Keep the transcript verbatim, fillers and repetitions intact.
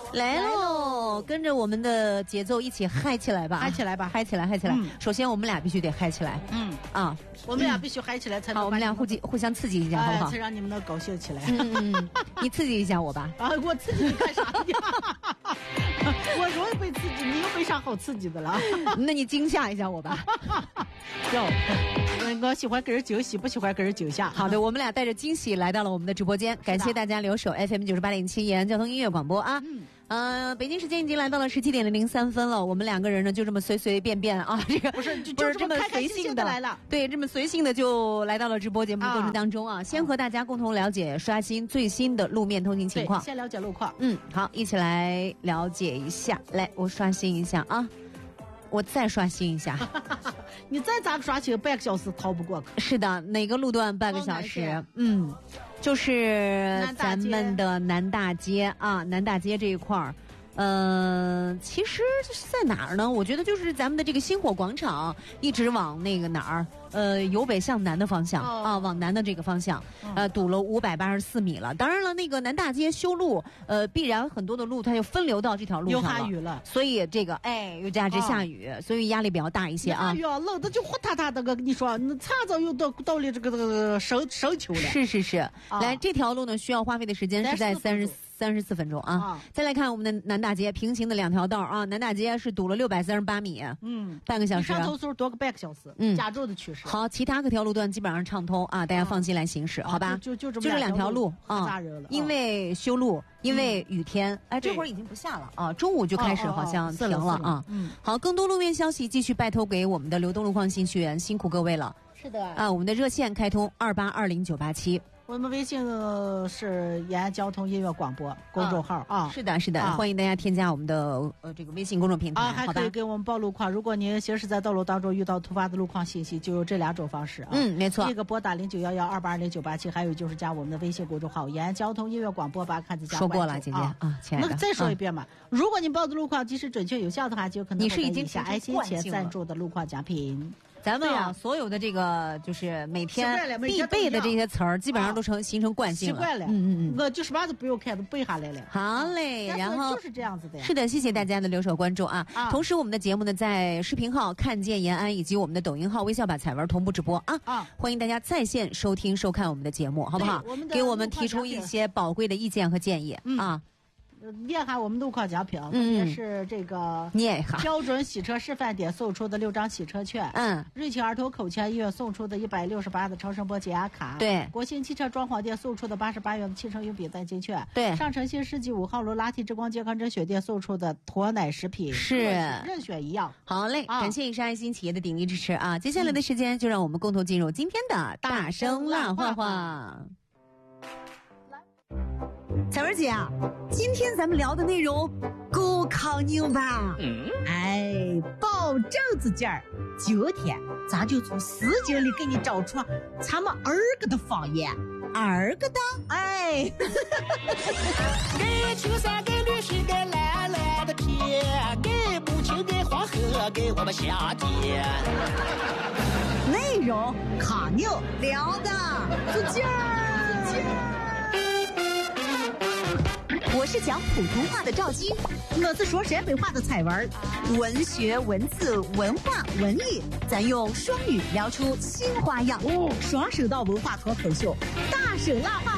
来喽，跟着我们的节奏一起嗨起来吧， 嗨起来吧， 嗨起来，嗨起来。嗯、首先我们俩必须得嗨起来。 嗯啊， 我们俩必须嗨起来才能。 好，我们俩互互相刺激一下，好不好？ 才让你们能高兴起来。 嗯嗯嗯，你刺激一下我吧。 啊，我刺激你干啥呀？我容易被刺激，你又没啥好刺激的了。 那你惊吓一下我吧。 哟，我喜欢给人惊喜，不喜欢给人惊吓。 好的，我们俩带着惊喜来到了我们的直播间，感谢大家留守 F M 九十八点七延安交通音乐广播啊。嗯。呃，北京时间已经来到了十七点零三分了，我们两个人呢就这么随随便便啊，这个不是就不是这么随性的来了， 对，这么随性的就来到了直播节目过程当中啊。啊先和大家共同了解刷新最新的路面通行情况。 先了解路况。 嗯，好，一起来了解一下。来，我刷新一下啊，我再刷新一下。 你再咋刷新，半个小时逃不过。 是的，哪个路段半个小时？嗯，就是咱们的南大街啊，南大街这一块儿。呃，其实是在哪儿呢？我觉得就是咱们的这个星火广场，一直往那个哪儿，呃，由北向南的方向、哦、啊，往南的这个方向，呃，堵了五百八十四米了。当然了，那个南大街修路，呃，必然很多的路它就分流到这条路上了， 又下雨了， 所以这个哎，又加之下雨、哦，所以压力比较大一些啊。 哎呀，冷的就呼塌塌的，跟你说，那擦着又到到了这个这个深深秋了。 是是是，啊、来这条路呢，需要花费的时间是在三十。三十四分钟啊！啊再来看我们的南大街平行的两条道啊，南大街是堵了六百三十八米，嗯，半个小时。 上头时候多个半个小时，嗯，加州的趋势。 好，其他各条路段基本上畅通啊，大家放心来行驶，啊、好吧？ 就就就这两条路啊， 因为修路，因为雨天，嗯、哎，这会儿已经不下了啊，中午就开始好像停了啊。嗯，好，更多路面消息继续拜托给我们的流动路况信息员，辛苦各位了。 是的啊，我们的热线开通二八二零九八七。 我们微信是延安交通音乐广播公众号 啊, 啊， 是的，是的、啊，欢迎大家添加我们的呃这个微信公众平台， 啊，还可以给我们报路况。如果您行驶在道路当中遇到突发的路况信息，就有这两种方式啊。 嗯，没错。 一个拨打零九幺幺二八二零九八七，还有就是加我们的微信公众号延安交通音乐广播，把汉字加说过了，姐姐啊，啊亲爱的。 那再说一遍嘛，啊、如果您报的路况及时准确有效的话，就可能你是已经下爱心钱赞助的路况奖品。 咱们啊，所有的这个就是每天必备的这些词儿，基本上都成、啊、形成惯性了。 习惯了， 嗯嗯嗯， 我就什么都不用看，都背下来了。 好嘞，然后就是这样子的呀。 是的，谢谢大家的留守关注啊！啊同时，我们的节目呢，在视频号看见延安以及我们的抖音号微笑把彩文同步直播啊！啊，欢迎大家在线收听收看我们的节目，好不好？ 我们给我们提出一些宝贵的意见和建议、嗯、啊。 念下我们路况奖品，嗯，也是这个念下标准洗车示范点送出的六张洗车券， 嗯， 瑞奇儿童口腔医院送出的一百六十八的超声波解压卡， 对， 国信汽车装潢店送出的八十八元的汽车用品代金券， 对， 上城新世纪五号楼拉提之光健康甄选店送出的驼奶食品， 是任选一样。 好嘞，啊、感谢以上爱心企业的鼎力支持啊！接下来的时间就让我们共同进入今天的大声辣话话。彩文姐啊，今天咱们聊的内容够康宁吧？ 嗯， 哎，保证子劲儿。今天咱就从四经里给你找出咱们二个的方言，二个的，哎。 给青山，给绿水，给蓝蓝的天，给母亲，给黄河，给我们夏天。 内容康宁聊的子劲儿，子劲儿。 我是讲普通话的赵晶， 我是说陕北话的彩文。 文学、文字、文化、文艺，咱用双语聊出新花样。 哦，双声道文化脱口秀，大声辣话。